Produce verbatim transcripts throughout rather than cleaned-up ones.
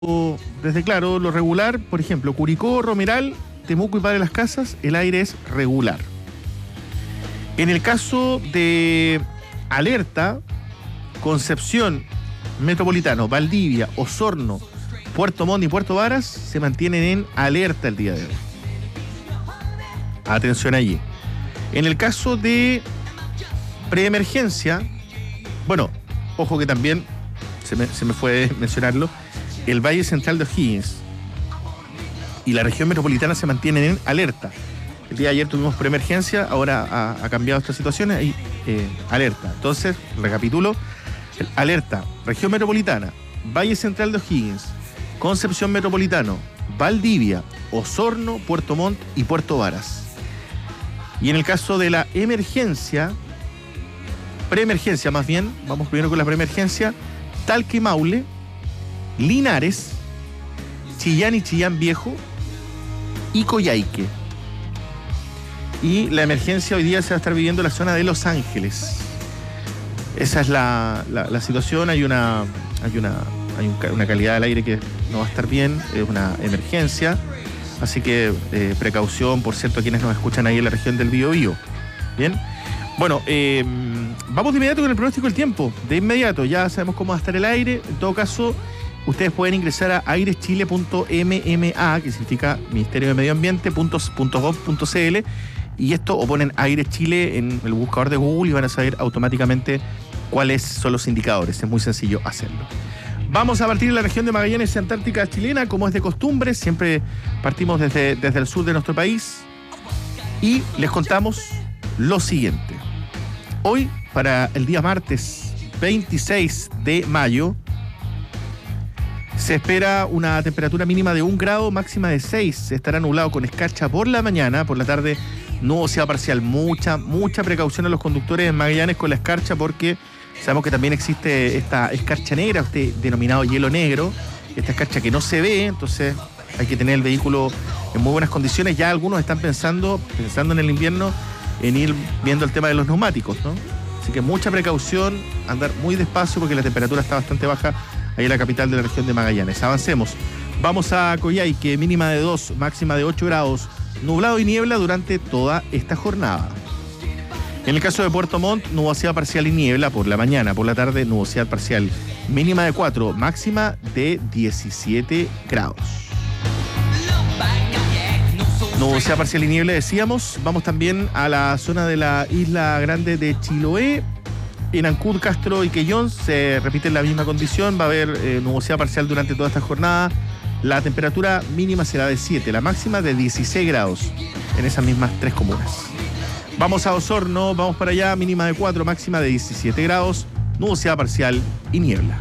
desde claro, lo regular, por ejemplo, Curicó, Romeral, Temuco y Padre Las Casas, el aire es regular. En el caso de alerta, Concepción, Metropolitano, Valdivia, Osorno, Puerto Montt y Puerto Varas se mantienen en alerta el día de hoy. Atención allí. En el caso de preemergencia, bueno, ojo que también, se me, se me fue mencionarlo, el Valle Central de O'Higgins y la región metropolitana se mantienen en alerta. El día de ayer tuvimos preemergencia, ahora ha, ha cambiado esta situación y eh, alerta. Entonces, recapitulo, alerta, región metropolitana, Valle Central de O'Higgins, Concepción Metropolitano, Valdivia, Osorno, Puerto Montt y Puerto Varas. Y en el caso de la emergencia, preemergencia más bien, vamos primero con la preemergencia, Talca y Maule, Linares, Chillán y Chillán Viejo y Coyhaique. Y la emergencia hoy día se va a estar viviendo en la zona de Los Ángeles. Esa es la, la, la situación. Hay una hay una hay un, una calidad del aire que no va a estar bien, es una emergencia. Así que eh, precaución, por cierto, a quienes nos escuchan ahí en la región del Biobío. Bien. Bueno, eh, vamos de inmediato con el pronóstico del tiempo. De inmediato, ya sabemos cómo va a estar el aire. En todo caso, ustedes pueden ingresar a aireschile punto m m a, que significa Ministerio de Medio Ambiente, punto gov punto c l, y esto, o ponen Aire Chile en el buscador de Google y van a saber automáticamente cuáles son los indicadores. Es muy sencillo hacerlo. Vamos a partir de la región de Magallanes y Antártica chilena, como es de costumbre. Siempre partimos desde, desde el sur de nuestro país y les contamos lo siguiente. Hoy, para el día martes veintiséis de mayo, se espera una temperatura mínima de un grado, máxima de seis. Estará nublado con escarcha por la mañana, por la tarde nubosidad parcial. Mucha, mucha precaución a los conductores en Magallanes con la escarcha, porque sabemos que también existe esta escarcha negra, este denominado hielo negro, esta escarcha que no se ve, entonces hay que tener el vehículo en muy buenas condiciones. Ya algunos están pensando, pensando en el invierno, en ir viendo el tema de los neumáticos, ¿no? Así que mucha precaución, andar muy despacio porque la temperatura está bastante baja ahí en la capital de la región de Magallanes. Avancemos. Vamos a Coyhaique, mínima de dos, máxima de ocho grados, nublado y niebla durante toda esta jornada. En el caso de Puerto Montt, nubosidad parcial y niebla por la mañana, por la tarde nubosidad parcial, mínima de cuatro, máxima de diecisiete grados. Nubosidad parcial y niebla, decíamos. Vamos también a la zona de la isla grande de Chiloé. En Ancud, Castro y Quellón se repite la misma condición. Va a haber eh, nubosidad parcial durante toda esta jornada. La temperatura mínima será de siete, la máxima de dieciséis grados en esas mismas tres comunas. Vamos a Osorno, vamos para allá, mínima de cuatro, máxima de diecisiete grados, nubosidad parcial y niebla.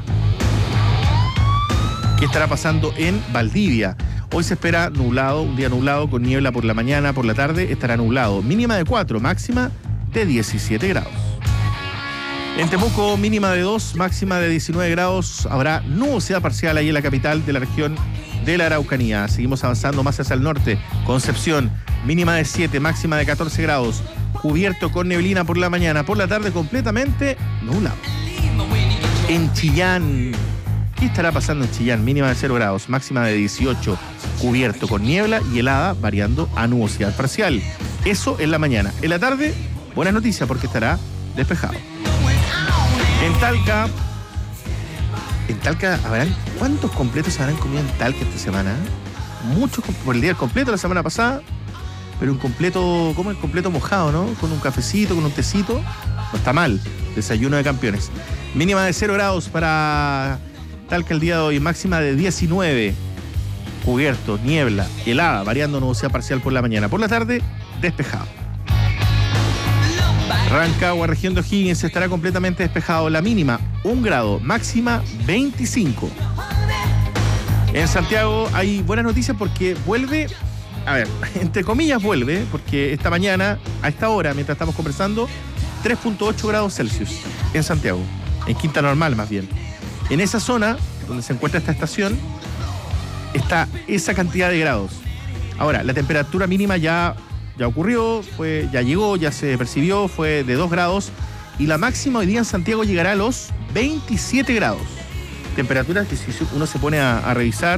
¿Qué estará pasando en Valdivia? Hoy se espera nublado, un día nublado con niebla por la mañana, por la tarde estará nublado. Mínima de cuatro, máxima de diecisiete grados. En Temuco, mínima de dos, máxima de diecinueve grados. Habrá nubosidad parcial ahí en la capital de la región de la Araucanía. Seguimos avanzando más hacia el norte. Concepción, mínima de siete, máxima de catorce grados. Cubierto con neblina por la mañana, por la tarde completamente nublado. En Chillán, ¿qué estará pasando en Chillán? Mínima de cero grados, máxima de dieciocho, cubierto con niebla y helada, variando a nubosidad parcial. Eso en la mañana. En la tarde, buenas noticias porque estará despejado. En Talca, en Talca habrán, ¿cuántos completos habrán comido en Talca esta semana? Muchos por el día completo la semana pasada, pero un completo, como el completo mojado, ¿no? Con un cafecito, con un tecito, no está mal. Desayuno de campeones. Mínima de cero grados para Talca el día de hoy, máxima de diecinueve, cubierto, niebla, helada, variando nubosidad parcial por la mañana. Por la tarde, despejado. Rancagua, región de O'Higgins, estará completamente despejado. La mínima, un grado, máxima veinticinco. En Santiago hay buenas noticias porque vuelve, a ver, entre comillas vuelve, porque esta mañana, a esta hora, mientras estamos conversando, tres punto ocho grados Celsius en Santiago, en Quinta Normal más bien. En esa zona, donde se encuentra esta estación, está esa cantidad de grados. Ahora, la temperatura mínima ya... Ya ocurrió, fue, ya llegó, ya se percibió, fue de dos grados y la máxima hoy día en Santiago llegará a los veintisiete grados. temperaturas que si uno se pone a, a revisar,